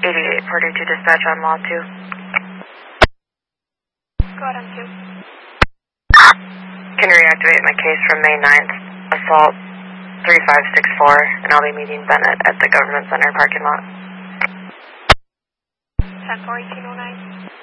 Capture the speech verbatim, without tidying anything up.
eighty-eight forty-two dispatch on law two. Go ahead on two. Can reactivate my case from May ninth, assault three five six four, and I'll be meeting Bennett at the Government Center parking lot. ten four eighteen oh nine.